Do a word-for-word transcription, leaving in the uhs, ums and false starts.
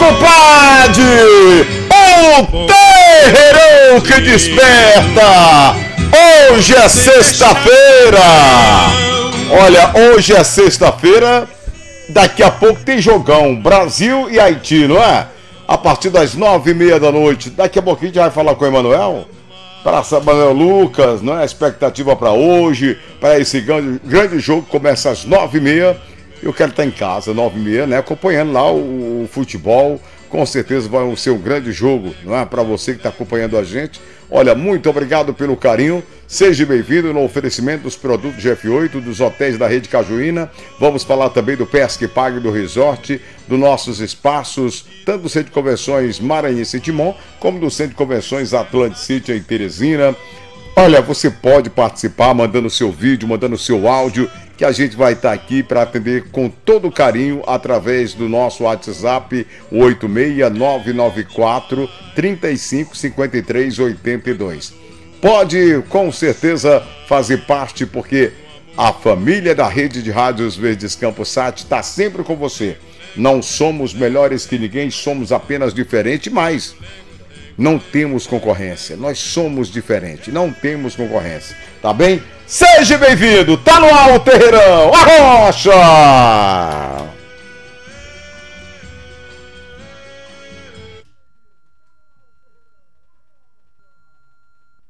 compadre! O terreirão que desperta! Hoje é sexta-feira! Olha, hoje é sexta-feira, daqui a pouco tem jogão, Brasil e Haiti, não é? A partir das nove e meia da noite, daqui a pouquinho a gente vai falar com o Emanuel, para Emanuel Lucas, não é? A expectativa para hoje, para esse grande, grande jogo que começa às nove e meia. Eu quero estar em casa, nove e meia, né? Acompanhando lá o, o futebol. Com certeza vai ser um grande jogo, não é? Para você que está acompanhando a gente. Olha, muito obrigado pelo carinho. Seja bem-vindo no oferecimento dos produtos G F oito, dos hotéis da Rede Cajuína. Vamos falar também do Pesque Pague do Resort, dos nossos espaços, tanto do Centro de Convenções Maranhense e Timon, como do Centro de Convenções Atlantic City em Teresina. Olha, você pode participar mandando seu vídeo, mandando seu áudio, que a gente vai estar aqui para atender com todo carinho através do nosso WhatsApp oito seis nove nove quatro, três cinco, cinco três oito dois. Pode, com certeza, fazer parte, porque a família da Rede de Rádios Verdes Campos Sat está sempre com você. Não somos melhores que ninguém, somos apenas diferentes, mas não temos concorrência. Nós somos diferentes, não temos concorrência. Tá bem? Seja bem-vindo, tá no ar o Terreirão, Arrocha!